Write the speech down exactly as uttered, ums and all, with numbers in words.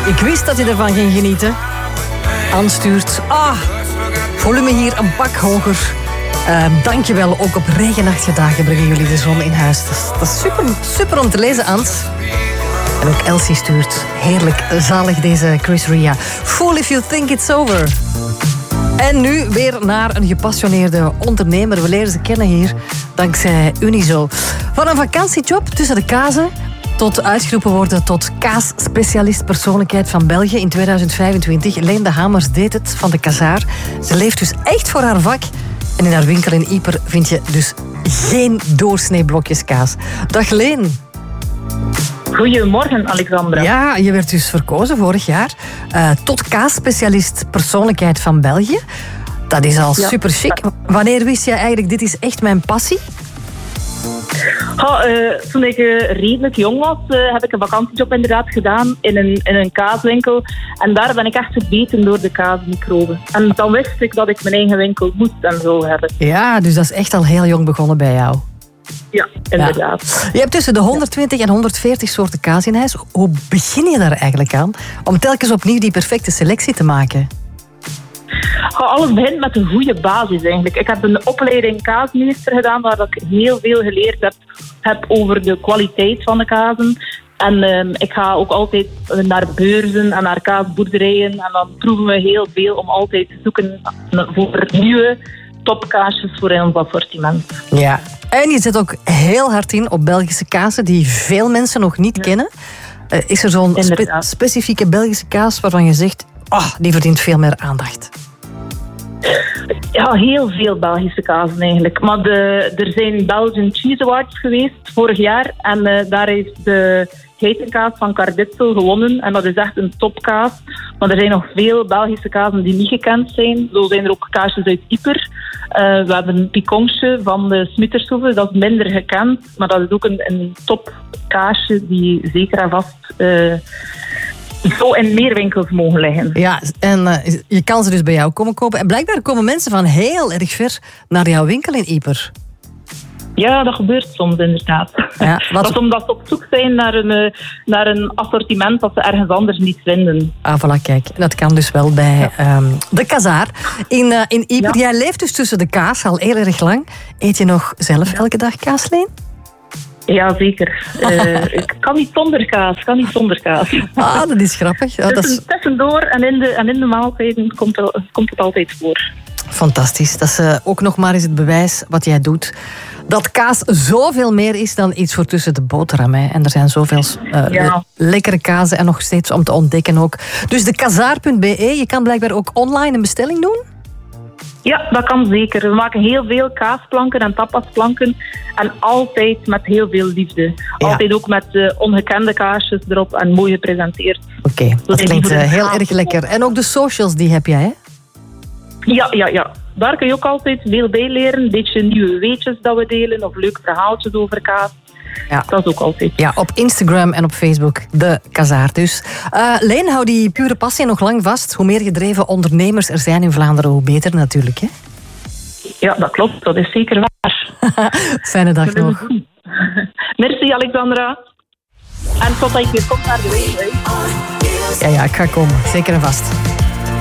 Ik wist dat je ervan ging genieten. Aanstuurt. Ah, volume hier een pak hoger. Uh, dankjewel. Ook op regenachtige dagen brengen jullie de zon in huis. Dat is, dat is super, super om te lezen, Ans. En ook Elsie stuurt. Heerlijk zalig deze Chris Ria. Fool if you think it's over. En nu weer naar een gepassioneerde ondernemer. We leren ze kennen hier, dankzij Unizo. Van een vakantiejob tussen de kazen tot uitgeroepen worden tot kaasspecialist persoonlijkheid van België in tweeduizend vijfentwintig. Leen de Hamers deed het van de Kazaar. Ze leeft dus echt voor haar vak. En in haar winkel in Ieper vind je dus geen doorsnee blokjes kaas. Dag Leen. Goedemorgen, Alexandra. Ja, je werd dus verkozen vorig jaar uh, tot kaasspecialist persoonlijkheid van België. Dat is al ja. super chic. Wanneer wist je eigenlijk, dit is echt mijn passie? Ha, uh, toen ik uh, redelijk jong was, uh, heb ik een vakantiejob inderdaad gedaan in een, in een kaaswinkel. En daar ben ik echt gebeten door de kaasmicroben. En dan wist ik dat ik mijn eigen winkel moest en zo hebben. Ja, dus dat is echt al heel jong begonnen bij jou. Ja, inderdaad. Ja. Je hebt tussen de honderdtwintig en honderdveertig soorten kaas in huis. Hoe begin je daar eigenlijk aan om telkens opnieuw die perfecte selectie te maken? Ja, alles begint met een goede basis eigenlijk. Ik heb een opleiding kaasmeester gedaan waar ik heel veel geleerd heb, heb over de kwaliteit van de kazen. En uh, ik ga ook altijd naar beurzen en naar kaasboerderijen. En dan proeven we heel veel om altijd te zoeken voor nieuwe topkaasjes voor in ons assortiment. Ja. En je zet ook heel hard in op Belgische kazen die veel mensen nog niet ja. kennen. Uh, is er zo'n spe- specifieke Belgische kaas waarvan je zegt, oh, die verdient veel meer aandacht? Ja, heel veel Belgische kazen eigenlijk. Maar de, er zijn Belgian Cheese Awards geweest vorig jaar. En uh, daar heeft de geitenkaas van Carditzel gewonnen. En dat is echt een topkaas. Maar er zijn nog veel Belgische kazen die niet gekend zijn. Zo zijn er ook kaasjes uit Ieper. Uh, we hebben een piconsje van de Smuttershoeve. Dat is minder gekend. Maar dat is ook een, een topkaasje die zeker en vast Uh, zo in meer winkels mogen liggen. Ja, en uh, je kan ze dus bij jou komen kopen. En blijkbaar komen mensen van heel erg ver naar jouw winkel in Ieper. Ja, dat gebeurt soms inderdaad. Ja, dat is omdat ze op zoek zijn naar een, naar een assortiment dat ze ergens anders niet vinden. Ah, voilà, kijk. Dat kan dus wel bij ja. um, de Kazaar. In, uh, in Ieper, ja. Jij leeft dus tussen de kaas al heel erg lang. Eet je nog zelf elke dag kaas, Leen? Ja, zeker. Uh, ik kan niet zonder kaas. kan niet zonder kaas. Ah, dat is grappig. Ja, dat is... Tussendoor en in de, en in de maaltijden komt, er, komt het altijd voor. Fantastisch. Dat is uh, ook nog maar eens het bewijs wat jij doet. Dat kaas zoveel meer is dan iets voor tussen de boterham. Hè. En er zijn zoveel uh, ja. lekkere kazen en nog steeds om te ontdekken ook. Dus de kazaar punt b e, je kan blijkbaar ook online een bestelling doen? Ja, dat kan zeker. We maken heel veel kaasplanken en tapasplanken. En altijd met heel veel liefde. Ja. Altijd ook met uh, ongekende kaasjes erop en mooi gepresenteerd. Oké, okay, dat klinkt uh, heel erg lekker. En ook de socials, die heb jij, hè? Ja, ja, ja. Daar kun je ook altijd veel bij leren. Een beetje nieuwe weetjes dat we delen. Of leuke verhaaltjes over kaas. Ja. Dat is ook altijd. Ja, op Instagram en op Facebook, de Kazaar dus. Uh, Leen, hou die pure passie nog lang vast. Hoe meer gedreven ondernemers er zijn in Vlaanderen, hoe beter natuurlijk, hè? Ja, dat klopt. Dat is zeker waar. Fijne dag nog. Merci, Alexandra. En tot dat ik weer kom naar de wijk. Ja, ja, ik ga komen. Zeker en vast.